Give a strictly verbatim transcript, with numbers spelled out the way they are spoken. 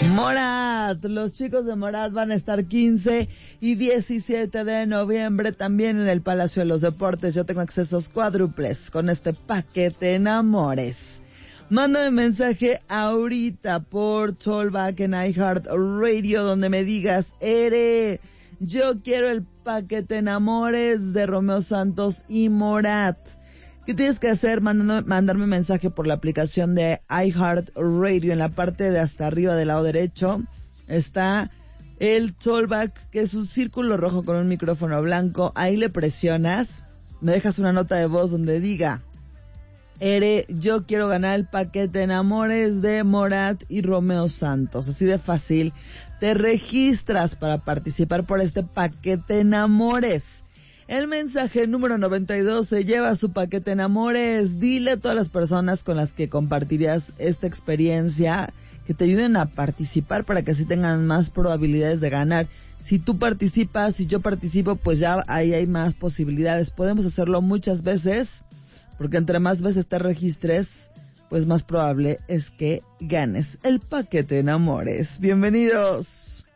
Morat, los chicos de Morat van a estar quince y diecisiete de noviembre también en el Palacio de los Deportes. Yo tengo accesos cuádruples con este paquete Enamores. Mándame mensaje ahorita por Tollback en iHeartRadio donde me digas, Ere, yo quiero el paquete Enamores de Romeo Santos y Morat. ¿Qué tienes que hacer? Mandando, mandarme mensaje por la aplicación de iHeartRadio. En la parte de hasta arriba del lado derecho está el Tollback, que es un círculo rojo con un micrófono blanco. Ahí le presionas, me dejas una nota de voz donde diga, Ere, yo quiero ganar el paquete Enamores de Morat y Romeo Santos. Así de fácil. Te registras para participar por este paquete Enamores. El mensaje número noventa y dos se lleva su paquete Enamores. Dile a todas las personas con las que compartirías esta experiencia que te ayuden a participar para que así tengan más probabilidades de ganar. Si tú participas, si yo participo, pues ya ahí hay más posibilidades. Podemos hacerlo muchas veces, porque entre más veces te registres, pues más probable es que ganes el paquete Enamores. Bienvenidos.